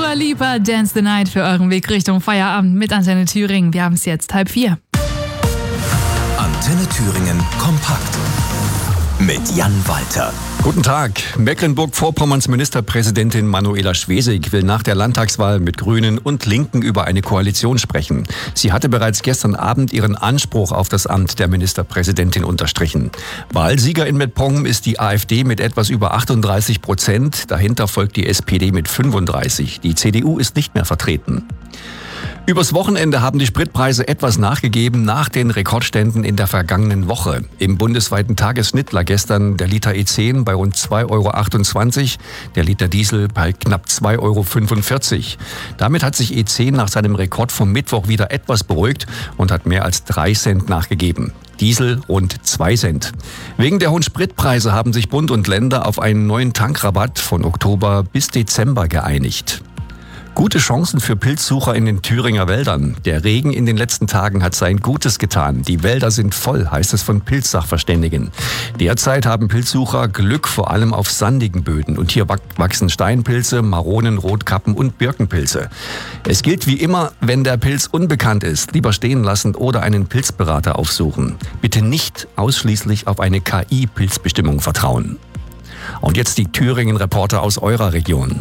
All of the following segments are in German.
Dua Lipa, Dance the Night für euren Weg Richtung Feierabend mit Antenne Thüringen. Wir haben es jetzt 3:30. Antenne Thüringen kompakt mit Jan Walter. Guten Tag. Mecklenburg-Vorpommerns Ministerpräsidentin Manuela Schwesig will nach der Landtagswahl mit Grünen und Linken über eine Koalition sprechen. Sie hatte bereits gestern Abend ihren Anspruch auf das Amt der Ministerpräsidentin unterstrichen. Wahlsieger in Mettmann ist die AfD mit etwas über 38%. Dahinter folgt die SPD mit 35%. Die CDU ist nicht mehr vertreten. Übers Wochenende haben die Spritpreise etwas nachgegeben nach den Rekordständen in der vergangenen Woche. Im bundesweiten Tagesschnitt lag gestern der Liter E10 bei rund 2,28 €, der Liter Diesel bei knapp 2,45 €. Damit hat sich E10 nach seinem Rekord vom Mittwoch wieder etwas beruhigt und hat mehr als 3 Cent nachgegeben. Diesel rund 2 Cent. Wegen der hohen Spritpreise haben sich Bund und Länder auf einen neuen Tankrabatt von Oktober bis Dezember geeinigt. Gute Chancen für Pilzsucher in den Thüringer Wäldern. Der Regen in den letzten Tagen hat sein Gutes getan. Die Wälder sind voll, heißt es von Pilzsachverständigen. Derzeit haben Pilzsucher Glück, vor allem auf sandigen Böden. Und hier wachsen Steinpilze, Maronen, Rotkappen und Birkenpilze. Es gilt wie immer, wenn der Pilz unbekannt ist, lieber stehen lassen oder einen Pilzberater aufsuchen. Bitte nicht ausschließlich auf eine KI-Pilzbestimmung vertrauen. Und jetzt die Thüringen-Reporter aus eurer Region.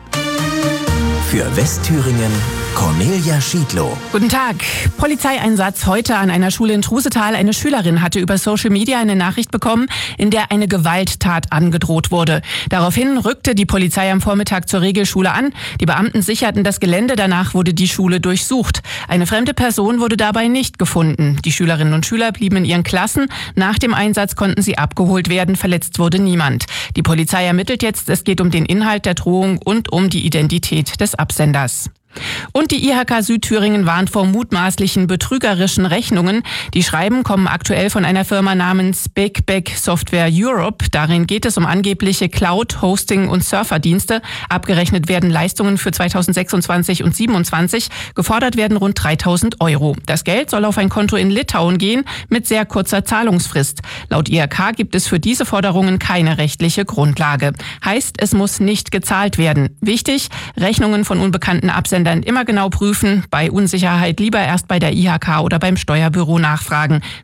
Für Westthüringen Cornelia Schiedlow. Guten Tag. Polizeieinsatz heute an einer Schule in Trusetal. Eine Schülerin hatte über Social Media eine Nachricht bekommen, in der eine Gewalttat angedroht wurde. Daraufhin rückte die Polizei am Vormittag zur Regelschule an. Die Beamten sicherten das Gelände. Danach wurde die Schule durchsucht. Eine fremde Person wurde dabei nicht gefunden. Die Schülerinnen und Schüler blieben in ihren Klassen. Nach dem Einsatz konnten sie abgeholt werden. Verletzt wurde niemand. Die Polizei ermittelt jetzt. Es geht um den Inhalt der Drohung und um die Identität des Absenders. Und die IHK Südthüringen warnt vor mutmaßlichen betrügerischen Rechnungen. Die Schreiben kommen aktuell von einer Firma namens Big Bag Software Europe. Darin geht es um angebliche Cloud-, Hosting- und Surferdienste. Abgerechnet werden Leistungen für 2026 und 2027. Gefordert werden rund 3.000 €. Das Geld soll auf ein Konto in Litauen gehen mit sehr kurzer Zahlungsfrist. Laut IHK gibt es für diese Forderungen keine rechtliche Grundlage. Heißt, es muss nicht gezahlt werden. Wichtig, Rechnungen von unbekannten Absendern immer genau prüfen, bei Unsicherheit lieber erst bei der IHK oder beim Steuerbüro nachfragen.